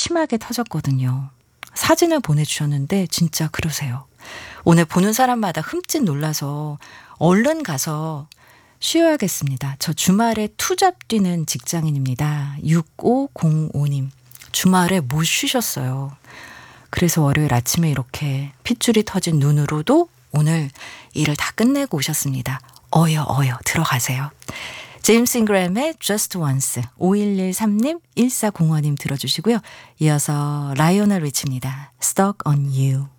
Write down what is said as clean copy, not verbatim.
심하게 터졌거든요. 사진을 보내주셨는데 진짜 그러세요. 오늘 보는 사람마다 흠칫 놀라서 얼른 가서 쉬어야겠습니다. 저 주말에 투잡 뛰는 직장인입니다. 6505님. 주말에 못 쉬셨어요. 그래서 월요일 아침에 이렇게 핏줄이 터진 눈으로도 오늘 일을 다 끝내고 오셨습니다. 어여 들어가세요. 제임스 잉그램의 Just Once, 5113님, 1405님 들어주시고요. 이어서 라이오넬 리치입니다. Stuck on You.